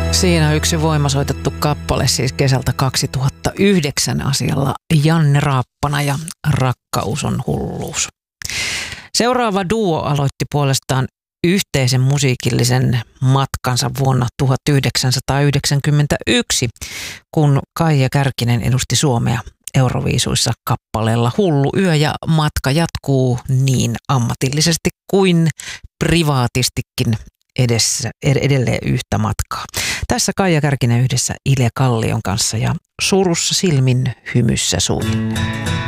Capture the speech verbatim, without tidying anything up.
Siinä yksi voimasoitettu kappale siis kesältä kaksituhattayhdeksän asialla Janne Raappana ja Rakkaus on hulluus. Seuraava duo aloitti puolestaan yhteisen musiikillisen matkansa vuonna tuhatyhdeksänsataayhdeksänkymmentäyksi, kun Kaija Kärkinen edusti Suomea Euroviisuissa kappaleella Hullu yö, ja matka jatkuu niin ammatillisesti kuin privaatistikin edessä, edelleen yhtä matkaa. Tässä Kaija Kärkinen yhdessä Ile Kallion kanssa ja Surussa silmin, hymyssä suin.